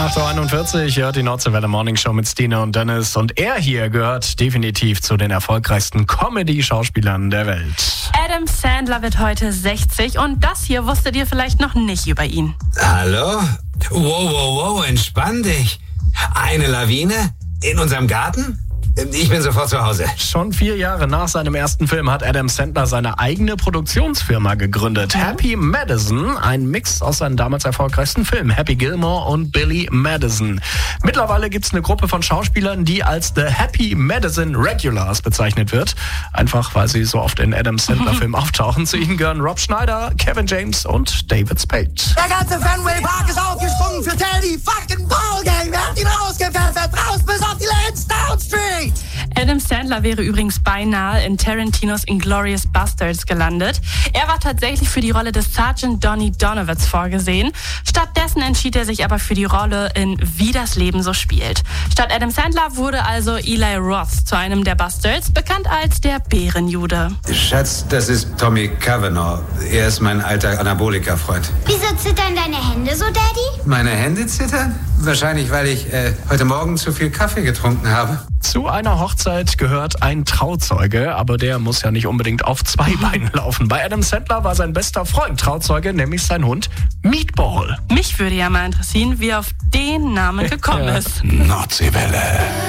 8.41 Uhr hört die Nordseewelle Morning Show mit Stine und Dennis. Und er hier gehört definitiv zu den erfolgreichsten Comedy-Schauspielern der Welt. Adam Sandler wird heute 60 und das hier wusstet ihr vielleicht noch nicht über ihn. Hallo? Wow, entspann dich. Eine Lawine? In unserem Garten? Ich bin sofort zu Hause. Schon 4 Jahre nach seinem ersten Film hat Adam Sandler seine eigene Produktionsfirma gegründet. Happy Madison, ein Mix aus seinen damals erfolgreichsten Filmen, Happy Gilmore und Billy Madison. Mittlerweile gibt es eine Gruppe von Schauspielern, die als The Happy Madison Regulars bezeichnet wird. Einfach, weil sie so oft in Adam Sandler-Filmen auftauchen. Zu ihnen gehören Rob Schneider, Kevin James und David Spade. Der ganze Fenway Park ist aufgesprungen für Teddy fucking Ballgame. Wer hat ihn rausgepfeffert? Raus bis auf die Lansdowne Street! Adam Sandler wäre übrigens beinahe in Tarantinos Inglourious Basterds gelandet. Er war tatsächlich für die Rolle des Sergeant Donnie Donowitz vorgesehen. Stattdessen entschied er sich aber für die Rolle in Wie das Leben so spielt. Statt Adam Sandler wurde also Eli Roth zu einem der Bastards, bekannt als der Bärenjude. Schatz, das ist Tommy Cavanaugh. Er ist mein alter Anabolika-Freund. Wieso zittern deine Hände so, Daddy? Meine Hände zittern? Wahrscheinlich, weil ich heute Morgen zu viel Kaffee getrunken habe. Zu einer Hochzeit gehört ein Trauzeuge, aber der muss ja nicht unbedingt auf 2 Beinen laufen. Bei Adam Sandler war sein bester Freund Trauzeuge, nämlich sein Hund Meatball. Mich würde ja mal interessieren, wie er auf den Namen gekommen ist. Nordseewelle.